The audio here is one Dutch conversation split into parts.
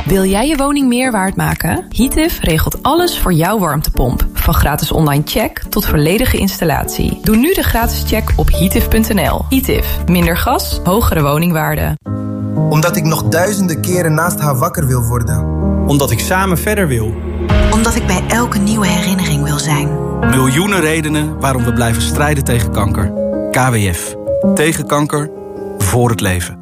Wil jij je woning meer waard maken? Heative regelt alles voor jouw warmtepomp. Van gratis online check tot volledige installatie. Doe nu de gratis check op heative.nl. Heative. Minder gas, hogere woningwaarde. Omdat ik nog duizenden keren naast haar wakker wil worden. Omdat ik samen verder wil. Omdat ik bij elke nieuwe herinnering wil zijn. Miljoenen redenen waarom we blijven strijden tegen kanker. KWF. Tegen kanker. Voor het leven.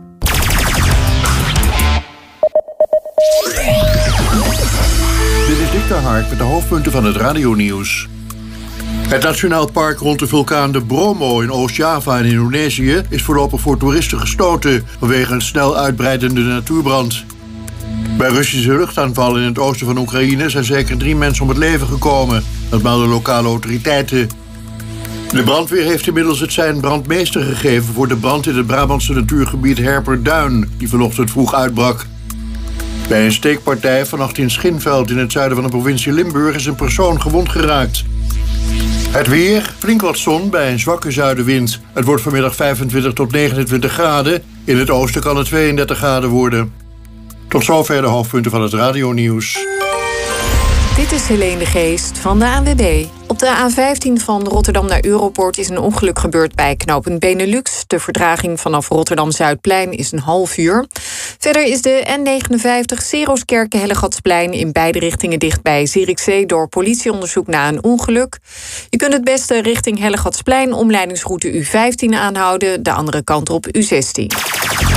Dit is Dick de Hark met de hoofdpunten van het radionieuws. Het Nationaal Park rond de vulkaan de Bromo in Oost-Java in Indonesië is voorlopig voor toeristen gesloten vanwege een snel uitbreidende natuurbrand. Bij Russische luchtaanvallen in het oosten van Oekraïne zijn zeker 3 mensen om het leven gekomen. Dat melden lokale autoriteiten. De brandweer heeft inmiddels het sein brandmeester gegeven voor de brand in het Brabantse natuurgebied Herperduin, die vanochtend vroeg uitbrak. Bij een steekpartij vannacht in Schinveld in het zuiden van de provincie Limburg is een persoon gewond geraakt. Het weer, flink wat zon bij een zwakke zuidenwind. Het wordt vanmiddag 25 tot 29 graden. In het oosten kan het 32 graden worden. Tot zover de hoofdpunten van het radionieuws. Dit is Helene de Geest van de ANWB. Op de A15 van Rotterdam naar Europoort is een ongeluk gebeurd bij knooppunt Benelux. De vertraging vanaf Rotterdam-Zuidplein is een half uur. Verder is de N59 Seroskerke-Hellegatsplein in beide richtingen dicht bij Zierikzee door politieonderzoek na een ongeluk. Je kunt het beste richting Hellegatsplein omleidingsroute U15 aanhouden, de andere kant op U16.